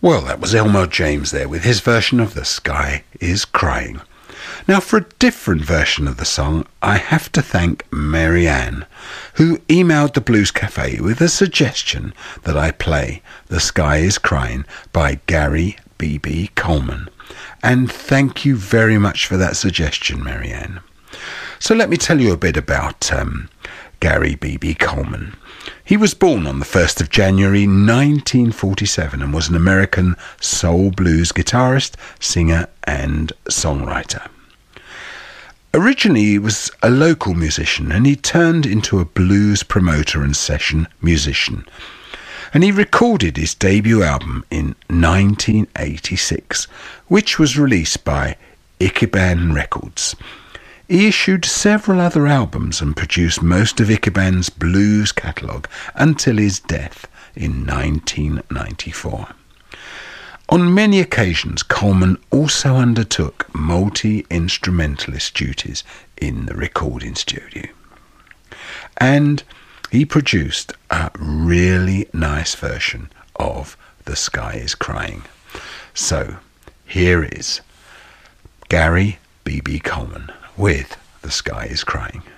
Well, that was Elmore James there with his version of The Sky is Crying. Now, for a different version of the song, I have to thank Mary Ann, who emailed the Blues Cafe with a suggestion that I play The Sky is Crying by Gary B.B. Coleman. And thank you very much for that suggestion, Mary Ann. So let me tell you a bit about Gary B.B. Coleman. He was born on the 1st of January 1947 and was an American soul blues guitarist, singer and songwriter. Originally he was a local musician and he turned into a blues promoter and session musician. And he recorded his debut album in 1986, which was released by Ichiban Records. He issued several other albums and produced most of Ichiban's blues catalogue until his death in 1994. On many occasions, Coleman also undertook multi-instrumentalist duties in the recording studio. And he produced a really nice version of The Sky is Crying. So, here is Gary B.B. Coleman with The Sky is Crying.